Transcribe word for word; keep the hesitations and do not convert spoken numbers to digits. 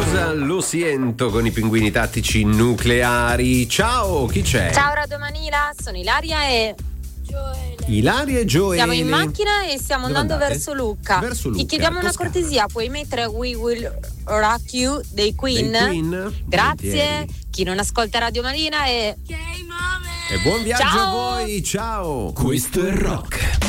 Blues, lo sento con i pinguini tattici nucleari. Ciao, chi c'è? Ciao Radio Manila, sono Ilaria e Gioele. Ilaria e Gioele. Siamo in macchina e stiamo Dove andando andate? verso Lucca. Verso Lucca, Ti chiediamo una Toscana. cortesia, puoi mettere We Will Rock You dei Queen? Dei Queen? Grazie. Volentieri. Chi non ascolta Radio Manila e Ok, mame. E buon viaggio Ciao. a voi, ciao. Questo è rock.